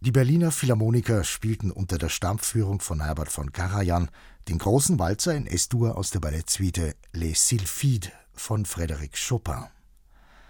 Die Berliner Philharmoniker spielten unter der Stammführung von Herbert von Karajan den großen Walzer in Es-Dur aus der Ballettsuite Les Sylphides von Frédéric Chopin.